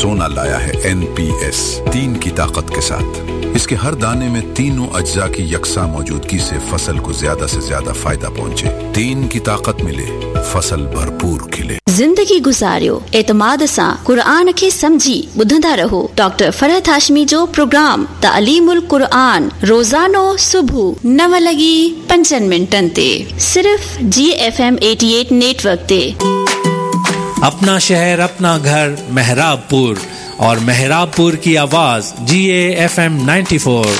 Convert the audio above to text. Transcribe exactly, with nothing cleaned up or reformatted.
सोना लाया है एन पी एस, तीन की ताकत के साथ। इसके हर दाने में तीनों अज्जा की यकसा मौजूदगी से फसल को ज्यादा से ज्यादा फायदा पहुंचे। तीन की ताकत मिले, फसल भरपूर खिले। जिंदगी गुजारियो एतमाद सां कुरान खे समझी ॿुधंदा रहो। डॉक्टर फरहत हाशमी जो प्रोग्राम तालीमुल कुरान रोजानो सुबह नव लगी पंजनि मिनटनि ते सिर्फ जी एफ एम अठासी नेटवर्क ते। अपना शहर अपना घर मेहराबपुर और मेहराबपुर की आवाज जी A F M ninety four.